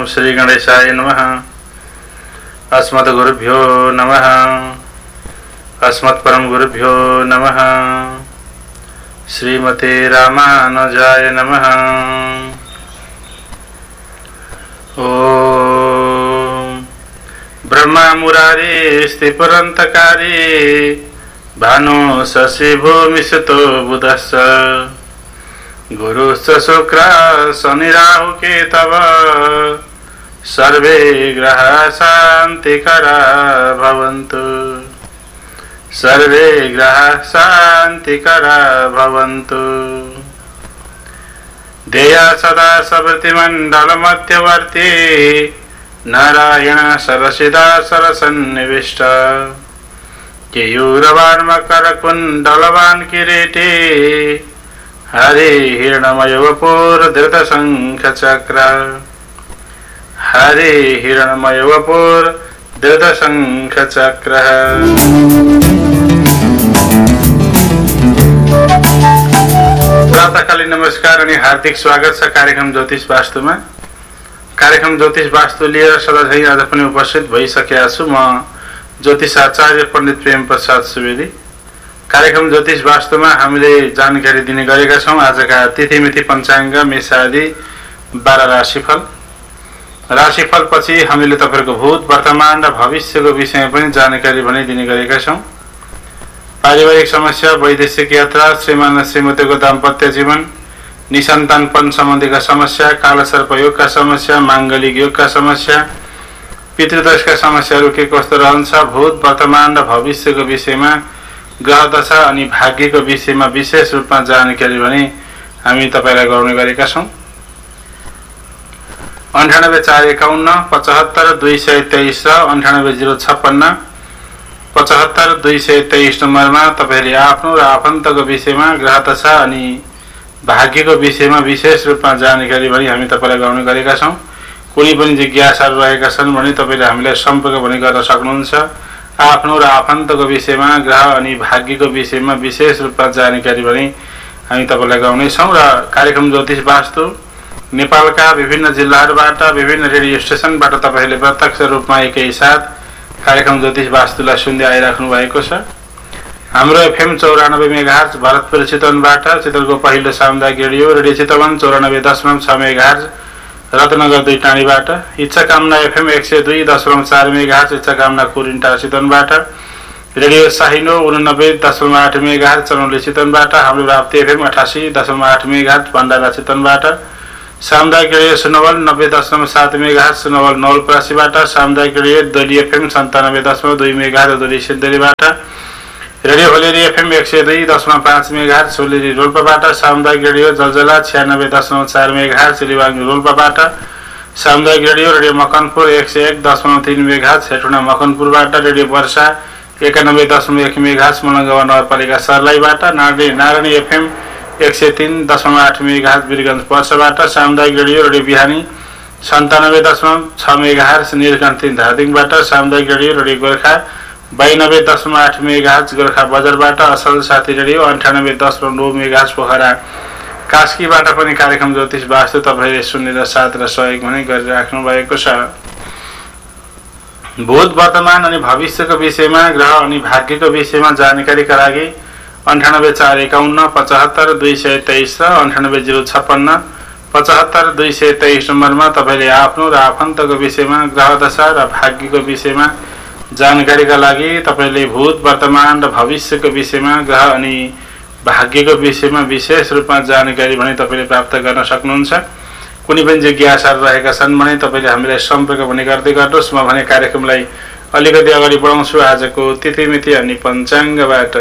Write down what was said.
श्री गणेशाय नमः। अस्मद्गुरुभ्यो नमः। अस्मत्परमगुरुभ्यो नमः। श्रीमते रामानुजाय नमः। ओम ब्रह्मा मुरारी स्थिपुरन्तकारी भानु शशि भूमि सुतो बुधश्च गुरुश्च शुक्र शनि राहु केतव सर्वे ग्रहा शान्तिकरा भवन्तु। सर्वे ग्रहा शान्तिकरा भवन्तु। देया सदा सवृत्तिमण्डल मध्यवर्ती नारायण सरसिदा सरसन्निविष्ट केयूरवान्मकरकुण्डलवान् किरीटी हरि हिरण्मय वपुर धृत शंख चक्र। हरि हिरण्मय वपुर धृत शंख चक्र। प्रातःकालीन नमस्कार अनि हार्दिक स्वागत छ कार्यक्रम ज्योतिष वास्तुमा। कार्यक्रम ज्योतिष वास्तु लिएर सदाझै आज पनि उपस्थित भइसकेका छु म ज्योतिष आचार्य पण्डित प्रेम प्रसाद सुवेदी। कार्यक्रम ज्योतिष वास्तुमा हामीले जानकारी दिने गरेका छौं। आजका तिथिमिति पञ्चाङ्ग मेष आदि 12 राशिफल। राशिफल पछि हामीले तपाईहरुको भूत वर्तमान र भविष्यको विषयमा पनि जानकारी भने दिने गरेका छौं। पारिवारिक समस्या, वैदेशिक यात्रा, श्रीमान श्रीमतीको दाम्पत्य जीवन, निसन्तानपन सम्बन्धीका समस्या, कालसर्प योगका समस्या, मांगलिक योगका समस्या, पितृदोषका समस्याहरू के कस्तो रहन्छ, भूत वर्तमान र भविष्यको विषयमा, ग्रह दशा अनि भाग्यको विषयमा विशेष रूपमा जानकारी भने हामी तपाईलाई गराउने गरेका छौं। 9845 75 223 र 98056 75 223 नम्बरमा तपाईले आफ्नो र आफन्तको विषयमा, ग्रह दशा अनि भाग्यको विषयमा विशेष रूपमा जानकारी भने हामी तपाईलाई गराउने गरेका छौं। कुनै पनि जिज्ञासाहरू रहेका छन् भने तपाईले हामीलाई सम्पर्क पनि गर्न सक्नुहुन्छ। आफ्नो र आफन्तको विषयमा, ग्रह अनि भाग्यको विषयमा विशेष रूपमा जानकारी भने हामी तपाईलाई गराउने छौं। र कार्यक्रम ज्योतिष वास्तु नेपालका विभिन्न जिल्लाहरूबाट, विभिन्न रेडियो स्टेशनबाट तपाईले प्रत्यक्ष रूपमा एकैसाथ कार्यक्रम ज्योतिष वास्तुलाई सुन्दै आइराख्नु भएको छ। हाम्रो एफएम 94 मेगाहर्ज भरतपुर चितवनबाट, चितवनको पहिलो सामुदायिक radio Chitwan 94.6 megahertz, Ratnanagar 2 टाढीबाट, इच्छाकामना FM 102.4 megahertz, इच्छाकामना कुरिन्टा चितवनबाट, radio साहिनो 89.8 megahertz, Chanauli चितवनबाट, हाम्रो राप्ती एफएम 88.8 मेगाहर्ज, भण्डारा चितवनबाट, सामुदायिक रेडियो सुनवल 90.7 मेगाहर्ज, सुनवल नवलपरासीबाट, सामुदायिक रेडियो दली एफएम 97.2 मेगाहर्ज, दली सिद्धरीबाट, रेडियो होलेरी एफएम 102.5 मेगाहर्ज, सोलेरी रोल्पाबाट, सामुदायिक रेडियो जलजला 96.4 मेगाहर्ज, लिवाङ रोल्पाबाट, सामुदायिक रेडियो मकनपुर 101.3 मेगाहर्ज, हेटुना मकनपुरबाट, रेडियो वर्षा 91.1 मेगाहर्ज, मलङ्गवा नगरपालिका सर्लाहीबाट, नारायणी एफएम 103.8 मेगाहर्ज, वीरगञ्ज पर्साबाट, सामुदायिक रेडियो बिहानी 97.6 मेगाहर्ज, नीलकण्ठी धादिङबाट, सामुदायिक रेडियो गोर्खा 92.8 मेगाहर्ज, गोर्खा बजारबाट, असल साथी रेडियो 98.9 मेगाहर्ज, पोखरा कास्कीबाट पनि कार्यक्रम ज्योतिष वास्तु तपाईले सुनेर साथ र सहयोग पनि गरिराख्नु भएको छ। भूत वर्तमान अनि भविष्यको विषयमा, ग्रह अनि भाग्यको विषयमा जानकारीका लागि 98451 75 223 र 98056 75 223 नम्बरमा तपाईले आफ्नो र आफन्तको विषयमा, ग्रह दशा र भाग्यको विषयमा जानकारीका लागि तपाईले भूत वर्तमान र भविष्यको विषयमा, ग्रह अनि भाग्यको विषयमा विशेष रूपमा जानकारी भने तपाईले प्राप्त गर्न सक्नुहुन्छ। कुनै पनि जिज्ञासाहरू रहेका छन् भने तपाईले हामीलाई सम्पर्क पनि गर्दै गर्नुहोस्। म भने कार्यक्रमलाई अलिकति अगाडि बढाउँछु आजको तिथिमिति अनि पञ्चाङ्गबाट।